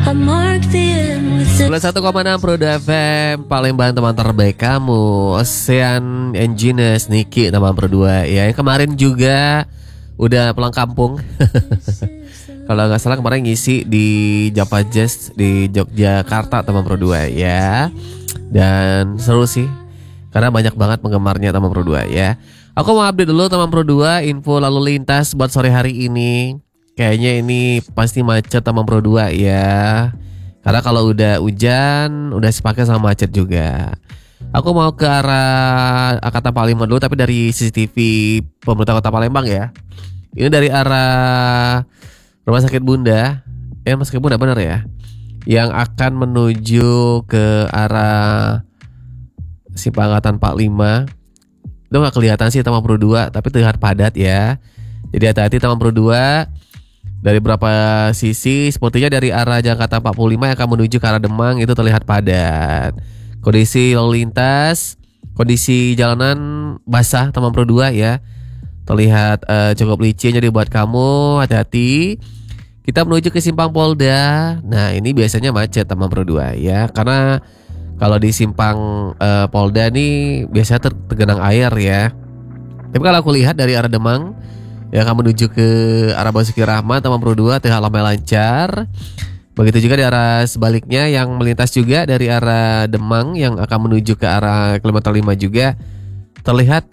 101,6 Pro FM Palembang, teman terbaik kamu. Ocean Engineers Niki teman Pro 2 ya. Yang kemarin juga udah pulang kampung. Kalau nggak salah kemarin ngisi di Java Jazz di Yogyakarta teman Pro 2 ya. Dan seru sih karena banyak banget penggemarnya teman Pro 2 ya. Aku mau update dulu teman Pro 2 info lalu lintas buat sore hari ini. Kayaknya ini pasti macet teman Pro 2 ya. Karena kalau udah hujan, udah sepaket sama macet juga. Aku mau ke arah kota Palembang dulu, tapi dari CCTV pemerintah kota Palembang ya. Ini dari arah Rumah Sakit Bunda. Rumah Sakit Bunda benar ya. Yang akan menuju ke arah Simpangatan 45. Itu gak kelihatan sih teman Pro 2, tapi terlihat padat ya. Jadi hati-hati teman Pro 2. Dari berapa sisi, sepertinya dari arah Jakarta 45 yang akan menuju ke arah Demang itu terlihat padat. Kondisi lalu lintas, kondisi jalanan basah teman Pro 2 ya. Terlihat cukup licin, jadi buat kamu hati-hati. Kita menuju ke Simpang Polda. Nah ini biasanya macet teman Pro 2 ya. Karena kalau di Simpang Polda nih biasanya tergenang air ya. Tapi kalau aku lihat dari arah Demang yang akan menuju ke arah Basuki Rahmat teman Pro 2 terlihat ramai lancar. Begitu juga di arah sebaliknya yang melintas juga dari arah Demang yang akan menuju ke arah kilometer 5 juga terlihat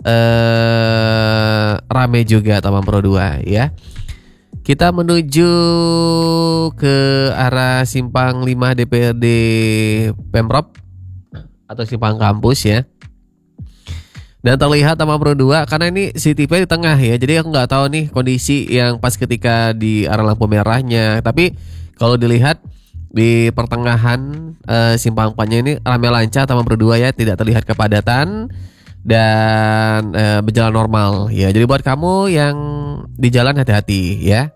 ramai juga teman Pro 2 ya. Kita menuju ke arah Simpang 5 DPRD Pemprov atau Simpang Kampus ya. Dan terlihat teman Pro 2 karena ini CCTV di tengah ya. Jadi aku nggak tahu nih kondisi yang pas ketika di arah lampu merahnya. Tapi kalau dilihat di pertengahan Simpang 4-nya ini ramai lancar teman Pro 2 ya. Tidak terlihat kepadatan dan berjalan normal ya. Jadi buat kamu yang di jalan hati-hati ya.